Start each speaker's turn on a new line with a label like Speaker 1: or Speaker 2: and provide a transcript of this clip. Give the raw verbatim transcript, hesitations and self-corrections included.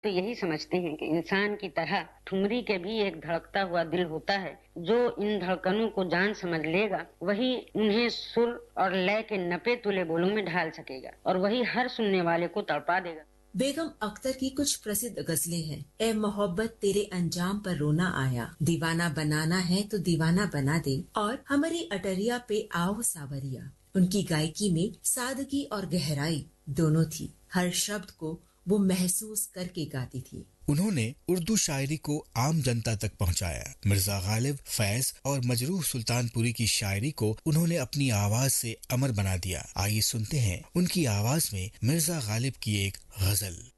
Speaker 1: तो यही समझते हैं कि इंसान की तरह ठुमरी के भी एक धड़कता हुआ दिल होता है। जो इन धड़कनों को जान समझ लेगा, वही उन्हें सुर और लय के नपे तुले बोलों में ढाल सकेगा और वही हर सुनने वाले को तड़पा देगा।
Speaker 2: बेगम अख्तर की कुछ प्रसिद्ध गजलें हैं। ए मोहब्बत तेरे अंजाम पर रोना आया, दीवाना बनाना है तो दीवाना बना दे, और हमारी अटरिया पे आओ सावरिया। उनकी गायकी में सादगी और गहराई दोनों थी। हर शब्द को वो महसूस करके गाती थी।
Speaker 3: उन्होंने उर्दू शायरी को आम जनता तक पहुंचाया। मिर्जा गालिब, फैज और मजरूह सुल्तानपुरी की शायरी को उन्होंने अपनी आवाज से अमर बना दिया। आइए सुनते हैं उनकी आवाज में मिर्जा गालिब की एक गजल।